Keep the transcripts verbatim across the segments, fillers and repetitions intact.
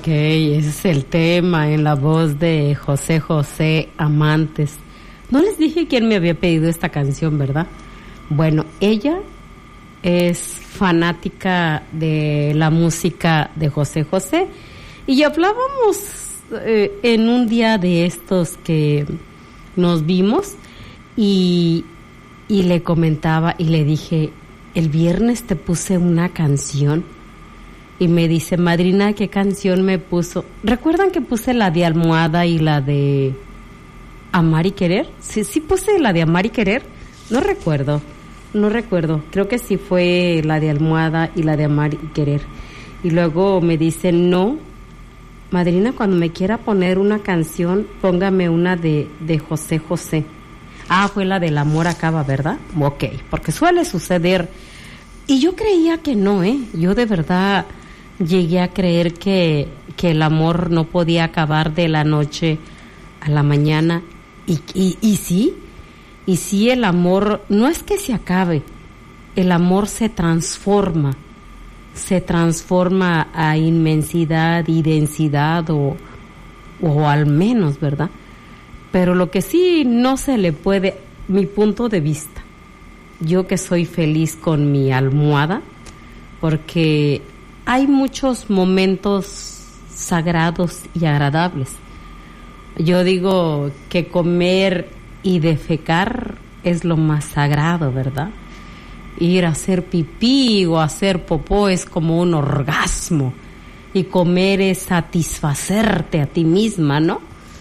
Ok, ese es el tema en la voz de José José Amantes. No les dije quién me había pedido esta canción, ¿verdad? Bueno, ella es fanática de la música de José José y hablábamos eh, en un día de estos que nos vimos y, y le comentaba y le dije, el viernes te puse una canción. Y me dice, madrina, ¿qué canción me puso? ¿Recuerdan que puse la de Almohada y la de Amar y Querer? Sí, sí puse la de Amar y Querer. No recuerdo, no recuerdo. Creo que sí fue la de Almohada y la de Amar y Querer. Y luego me dice, no, madrina, cuando me quiera poner una canción, póngame una de, de José José. Ah, fue la del Amor Acaba, ¿verdad? Ok, porque suele suceder. Y yo creía que no, ¿eh? Yo de verdad llegué a creer que, que el amor no podía acabar de la noche a la mañana. Y, y, y sí, y sí el amor, no es que se acabe, el amor se transforma, se transforma a inmensidad y densidad o, o al menos, ¿verdad? Pero lo que sí no se le puede, mi punto de vista, yo que soy feliz con mi almohada, porque hay muchos momentos sagrados y agradables. Yo digo que comer y defecar es lo más sagrado, ¿verdad? Ir a hacer pipí o hacer popó es como un orgasmo, y comer es satisfacerte a ti misma, ¿no?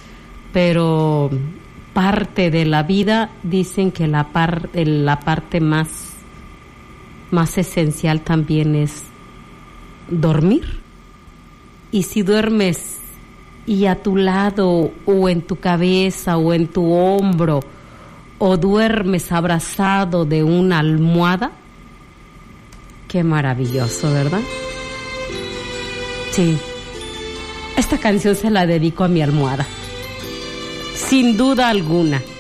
Pero parte de la vida dicen que la, par, la parte más, más esencial también es dormir. Y si duermes y a tu lado o en tu cabeza o en tu hombro o duermes abrazado de una almohada, qué maravilloso, ¿verdad? Sí, esta canción se la dedico a mi almohada, sin duda alguna.